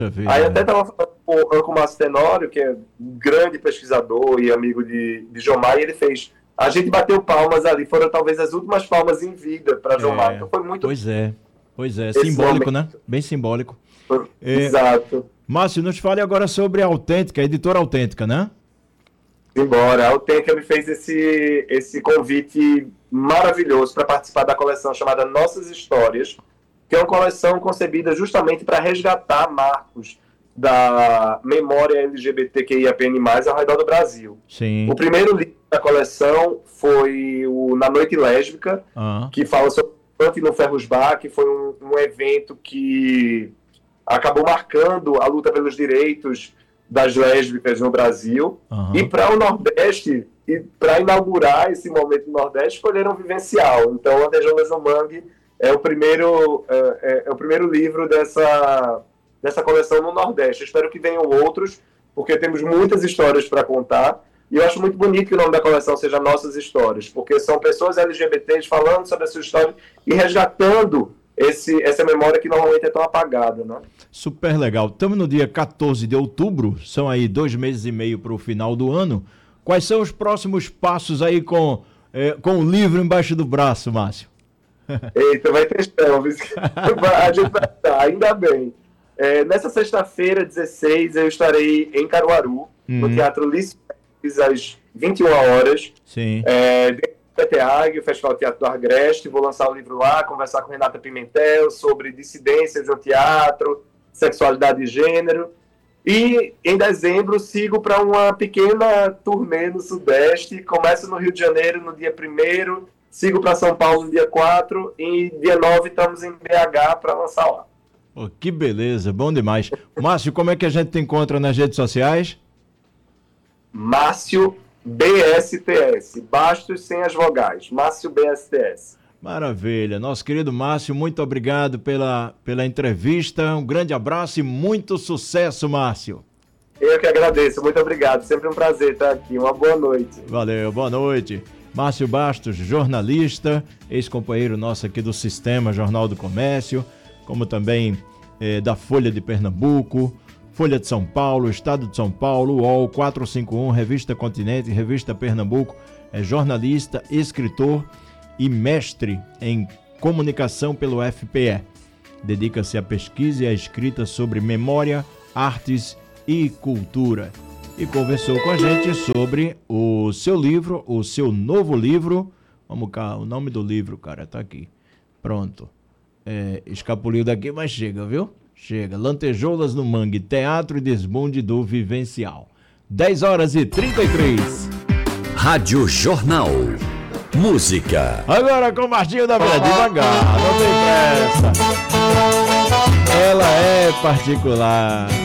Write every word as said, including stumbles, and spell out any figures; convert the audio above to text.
Aí até estava falando com o Márcio Tenório, que é um grande pesquisador e amigo de, de João Maia, e ele fez. A gente bateu palmas ali, foram talvez as últimas palmas em vida para João É, Maia. Então foi muito. Pois é, pois é, esse simbólico, momento. né? Bem simbólico. É, Exato. Márcio, nos fale agora sobre a Autêntica, a editora Autêntica, né? Embora. A Autêntica me fez esse, esse convite maravilhoso para participar da coleção chamada Nossas Histórias, que é uma coleção concebida justamente para resgatar marcos da memória L G B T Q I A P N mais, ao redor do Brasil. Sim. O primeiro livro da coleção foi o Na Noite Lésbica, Ah. que fala sobre o no Ferros Bar, que foi um, um evento que acabou marcando a luta pelos direitos das lésbicas no Brasil. Uhum. E para o Nordeste, e para inaugurar esse momento no Nordeste, escolheram Vivencial. Então, Andejoulas no Mangue é o primeiro, é, é o primeiro livro dessa, dessa coleção no Nordeste. Eu espero que venham outros, porque temos muitas histórias para contar. E eu acho muito bonito que o nome da coleção seja Nossas Histórias, porque são pessoas L G B Ts falando sobre a sua história e resgatando esse, essa memória que normalmente é tão apagada, né? Super legal. Estamos no dia quatorze de outubro, são aí dois meses e meio para o final do ano. Quais são os próximos passos aí com, eh, com o livro embaixo do braço, Márcio? Eita, vai ter chão. A gente vai estar, ainda bem. É, nessa sexta-feira, dezesseis, eu estarei em Caruaru, Uhum. no Teatro Lício, às vinte e uma horas. Sim. É, dentro do P T A G, o Festival Teatro do Agreste. Vou lançar o livro lá, conversar com Renata Pimentel sobre dissidências no teatro, sexualidade e gênero. E em dezembro sigo para uma pequena turnê no Sudeste. Começo no Rio de Janeiro no dia primeiro, sigo para São Paulo no dia quatro e dia nove estamos em B H para lançar lá. Oh, que beleza, bom demais. Márcio, como é que a gente te encontra nas redes sociais? Márcio B S T S, Bastos sem as vogais, Márcio B S T S. Maravilha, nosso querido Márcio, muito obrigado pela, pela entrevista, um grande abraço e muito sucesso, Márcio. Eu que agradeço, muito obrigado, sempre um prazer estar aqui, uma boa noite. Valeu, boa noite. Márcio Bastos, jornalista, ex-companheiro nosso aqui do Sistema Jornal do Comércio, como também eh, da Folha de Pernambuco, Folha de São Paulo, Estado de São Paulo, U O L quatrocentos e cinquenta e um, Revista Continente, Revista Pernambuco, é jornalista, escritor e mestre em comunicação pelo F P E. Dedica-se à pesquisa e à escrita sobre memória, artes e cultura. E conversou com a gente sobre o seu livro, o seu novo livro. Vamos cá, o nome do livro, cara, tá aqui. Pronto. É, escapuliu daqui, mas chega, viu? Chega. Lantejoulas no Mangue, Teatro e Desbunde do Vivencial. dez horas e trinta e três. Rádio Jornal. Música. Agora com o Martinho da Vila, devagar, não tem pressa. Ela é particular.